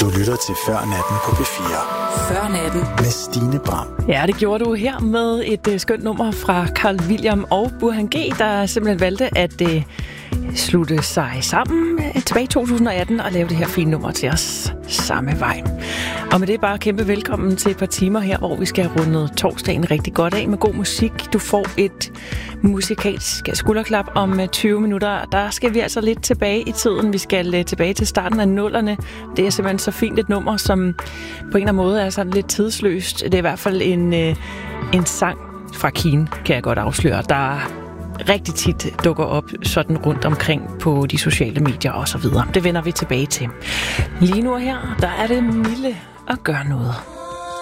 Du lytter til Før Natten på P4. Før Natten med Stine Bram. Ja, det gjorde du her med et skønt nummer fra Carl William og Burhan G, der simpelthen valgte at slutte sig sammen tilbage i 2018 og lave det her fine nummer til os samme vej. Og med det bare kæmpe velkommen til et par timer her, hvor vi skal have rundet torsdagen rigtig godt af med god musik. Du får et musikalsk skulderklap om 20 minutter. Der skal vi altså lidt tilbage i tiden. Vi skal tilbage til starten af 00'erne. Det er simpelthen så fint et nummer, som på en eller anden måde er sådan lidt tidsløst. Det er i hvert fald en sang fra Keen, kan jeg godt afsløre, der rigtig tit dukker op sådan rundt omkring på de sociale medier og så videre. Det vender vi tilbage til. Lige nu her, der er det Mille at gøre noget.